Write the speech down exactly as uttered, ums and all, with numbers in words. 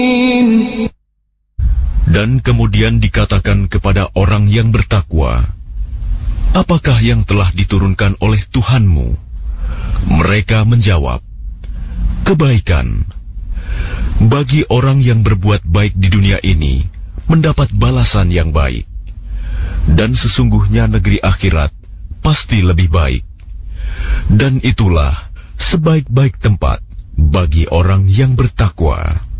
Dan kemudian dikatakan kepada orang yang bertakwa, apakah yang telah diturunkan oleh Tuhanmu? Mereka menjawab, kebaikan. Bagi orang yang berbuat baik di dunia ini, mendapat balasan yang baik. Dan sesungguhnya negeri akhirat pasti lebih baik. Dan itulah sebaik-baik tempat bagi orang yang bertakwa.